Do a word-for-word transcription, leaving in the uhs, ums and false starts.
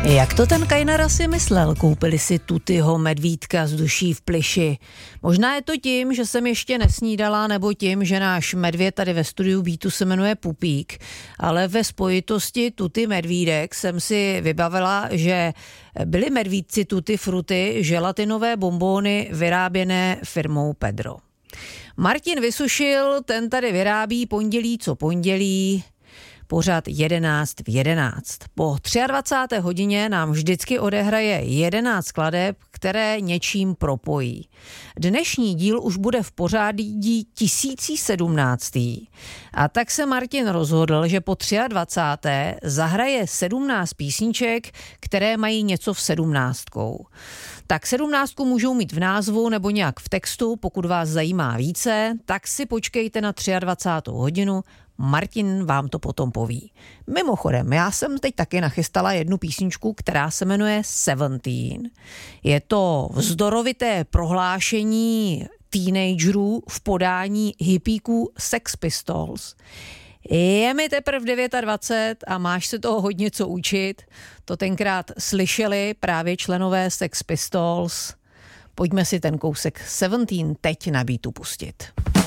Jak to ten Kajnar asi myslel? Koupili si Tutyho medvídka z duší v plyši. Možná je to tím, že jsem ještě nesnídala, nebo tím, že náš medvěd tady ve studiu Beatu se jmenuje Pupík, ale ve spojitosti Tuty medvídek jsem si vybavila, že byly medvídci Tuty Fruty želatinové bonbóny vyráběné firmou Pedro. Martin Vysušil, ten tady vyrábí pondělí co pondělí, pořad jedenáct v jedenáct. Po dvacáté třetí hodině nám vždycky odehraje jedenáct skladeb, které něčím propojí. Dnešní díl už bude v pořadí tisíc sedmnáctý. A tak se Martin rozhodl, že po dvacáté třetí zahraje sedmnáct písniček, které mají něco v sedmnáctkou. Tak sedmnáctku můžou mít v názvu nebo nějak v textu, pokud vás zajímá více, tak si počkejte na dvacátou třetí hodinu, Martin vám to potom poví. Mimochodem, já jsem teď taky nachystala jednu písničku, která se jmenuje Seventeen. Je to vzdorovité prohlášení teenagerů v podání hippíků Sex Pistols. Je mi teprve dvacet devět a máš se toho hodně co učit. To tenkrát slyšeli právě členové Sex Pistols. Pojďme si ten kousek Seventeen teď na Beatu pustit.